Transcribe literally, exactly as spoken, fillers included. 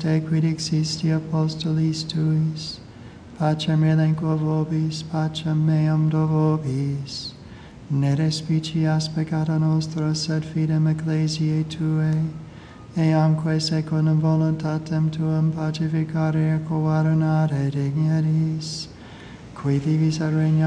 te quid existi apostolis tuis, pacem elenco vobis, pacem meam do vobis. Ne respicias peccata nostra, sed fidem ecclesiae Tuae, eamque secundum voluntatem Tuam pacificare et coadunare digneris, qui vivis et regnat